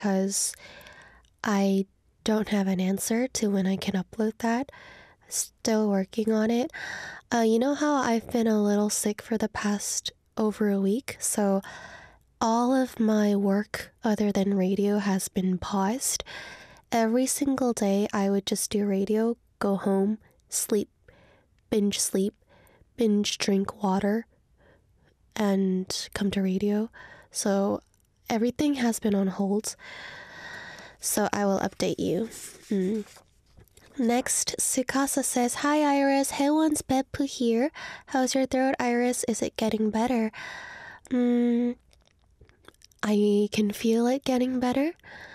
because I don't have an answer to when I can upload that. Still working on it. You know how I've been a little sick for the past over a week, so all of my work other than radio has been paused. Every single day I would just do radio, go home, sleep, binge drink water, and come to radio. So everything has been on hold. So I will update you. Next, Sukasa says, Hi Iris, Hewan's Beppu here. How's your throat, Iris? Is it getting better? I can feel it getting better.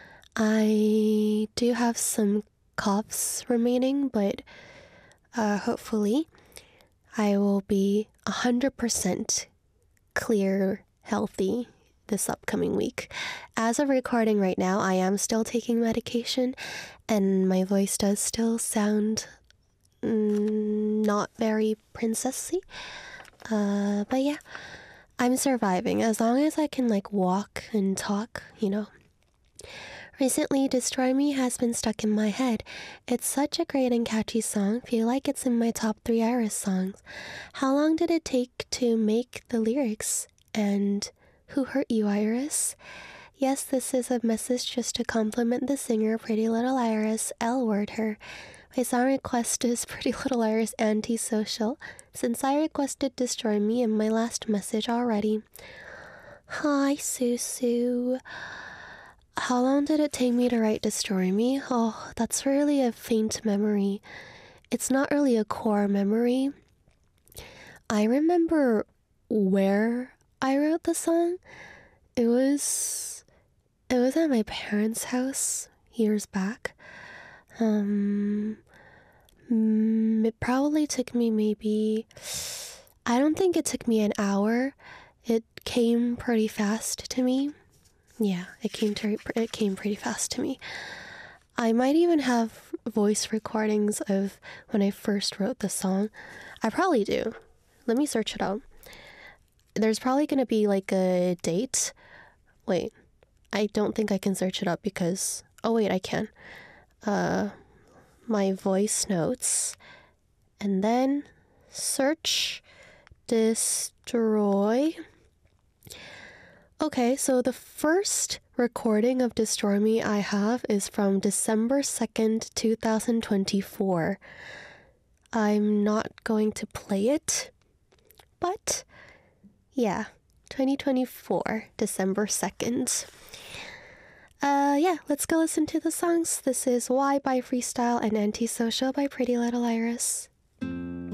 I do have some coughs remaining, but hopefully I will be 100% clear, healthy this upcoming week. As of recording right now, I am still taking medication, and my voice does still sound not very princessy. But yeah, I'm surviving as long as I can walk and talk, Recently, Destroy Me has been stuck in my head. It's such a great and catchy song. Feel like it's in my top 3 Iris songs. How long did it take to make the lyrics? And who hurt you, Iris? Yes, this is a message just to compliment the singer, Pretty Little Iris. L-word her. My song request is Pretty Little Iris Antisocial, since I requested Destroy Me in my last message already. Hi, Susu. How long did it take me to write Destroy Me? Oh, that's really a faint memory. It's not really a core memory. I remember where I wrote the song. It was at my parents' house years back. It probably took me I don't think it took me an hour. It came pretty fast to me. Yeah, it came pretty fast to me. I might even have voice recordings of when I first wrote the song. I probably do. Let me search it out. There's probably going to be a date. Wait, I don't think I can search it up because... Oh wait, I can. My voice notes. And then search Destroy. Okay, so the first recording of Destroy Me I have is from December 2nd, 2024. I'm not going to play it, but yeah, 2024, December 2nd. Yeah, let's go listen to the songs. This is Why by Freestyle and Antisocial by Pretty Little Iris.